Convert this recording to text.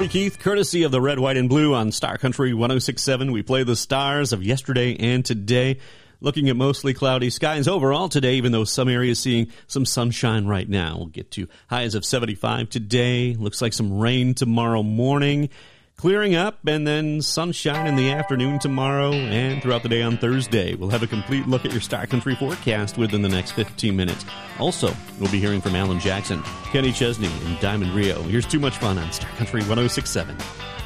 Keith, courtesy of the Red, White, and Blue on Star Country 106.7. We play the stars of yesterday and today, looking at mostly cloudy skies overall today, even though some areas seeing some sunshine right now. We'll get to highs of 75 today. Looks like some rain tomorrow morning. Clearing up, and then sunshine in the afternoon tomorrow and throughout the day on Thursday. We'll have a complete look at your Star Country forecast within the next 15 minutes. Also, we'll be hearing from Alan Jackson, Kenny Chesney, and Diamond Rio. Here's Too Much Fun on Star Country 106.7.